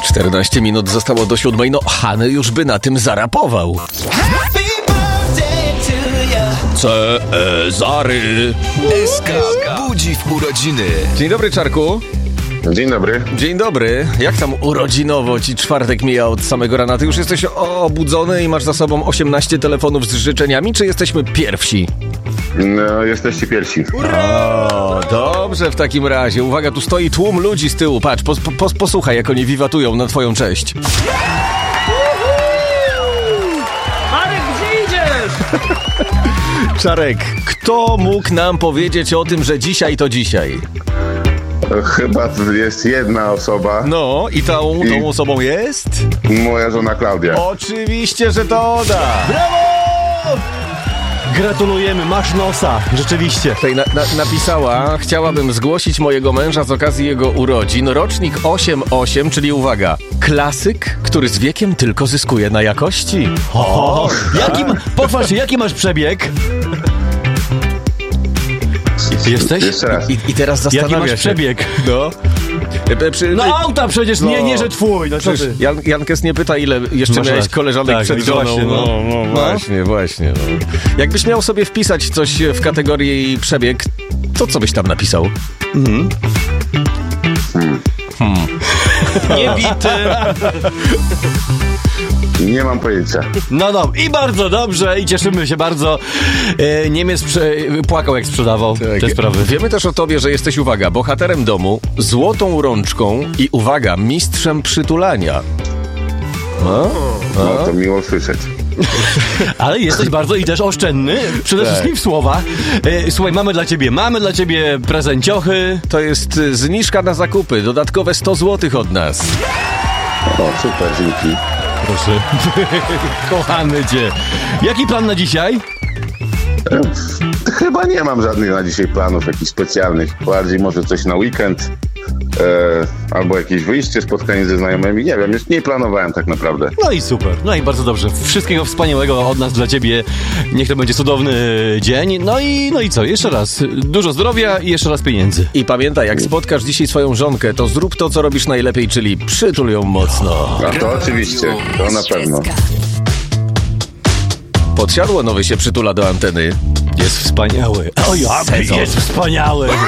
14 minut zostało do 7. No, Hany już by na tym zarapował. Cezary SK budzi w urodziny. Dzień dobry, Czarku. Dzień dobry. Dzień dobry. Jak tam urodzinowo ci czwartek mija od samego rana? Ty już jesteś obudzony i masz za sobą 18 telefonów z życzeniami, czy jesteśmy pierwsi? No, jesteście pierwsi. O, dobrze w takim razie. Uwaga, tu stoi tłum ludzi z tyłu. Patrz, posłuchaj, jak oni wiwatują na twoją cześć. Marek, gdzie idziesz? Czarek, kto mógł nam powiedzieć o tym, że dzisiaj to dzisiaj? Chyba jest jedna osoba. No, i tą osobą jest? Moja żona Klaudia. Oczywiście, że to ona. Brawo! Gratulujemy, masz nosa, rzeczywiście. Tutaj napisała: chciałabym zgłosić mojego męża z okazji jego urodzin. Rocznik 88, czyli uwaga, klasyk, który z wiekiem tylko zyskuje na jakości. Pochwal się, jaki masz przebieg? Jesteś? Jeszcze raz. I teraz zastanawia Jaki się. masz przebieg? No. No auta przecież, nie, że twój, no co ty? Jankes nie pyta, ile jeszcze Masz miałeś rację. koleżanek Tak, przed no żoną. właśnie, no. Właśnie. No. Jakbyś miał sobie wpisać coś w kategorii przebieg, to co byś tam napisał? Niebity. Nie mam pojęcia. No i bardzo dobrze i cieszymy się bardzo. Niemiec płakał, jak sprzedawał te sprawy. Wiemy też o tobie, że jesteś, uwaga, bohaterem domu, złotą rączką i, uwaga, mistrzem przytulania. No to miło słyszeć. Ale jesteś bardzo i też oszczędny, przede wszystkim w słowach. Słuchaj, mamy dla ciebie prezenciochy. To jest zniżka na zakupy, dodatkowe 100 zł od nas. O, super, dzięki. Proszę. Kochamy cię. Jaki plan na dzisiaj? Chyba nie mam żadnych na dzisiaj planów jakichś specjalnych. Bardziej może coś na weekend. Albo jakieś wyjście, spotkanie ze znajomymi. Nie wiem, jeszcze nie planowałem tak naprawdę. No i super, no i bardzo dobrze. Wszystkiego wspaniałego od nas dla ciebie. Niech to będzie cudowny dzień. No i co? Jeszcze raz dużo zdrowia i jeszcze raz pieniędzy. I pamiętaj, jak spotkasz dzisiaj swoją żonkę, to zrób to, co robisz najlepiej, czyli przytul ją mocno. A to oczywiście, to na pewno. Podsiadło nowy się przytula do anteny. Jest wspaniały. O, jak jest wspaniały.